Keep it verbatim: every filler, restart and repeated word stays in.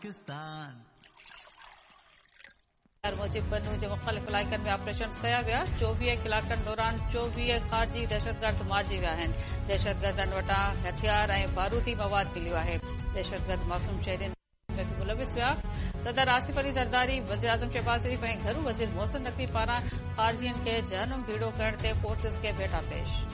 पाकिस्तान मुजिब बनू जे मुख़्तलिफ़ इलाइक़नि में ऑपरेशन कया विया। चोवीह कलाकनि दौरान चोवीह ख़ारजी दहशतगर्द मारिजी विया आहिनि। दहशतगर्दनि वटां हथियार ऐं बारूदी मवाद मिलियो आहे। दहशतगर्द मासूम शहरियुनि में बि मुलविस हुआ। सदर आसिफ अली ज़रदारी, वज़ीर आज़म शहबाज शरीफ़ ऐं घरू वज़ीर मोहसिन नक़वी पारां ख़ारजियुनि खे जहनुम बीड़ो करण ते फोर्सिस खे भेटा पेश।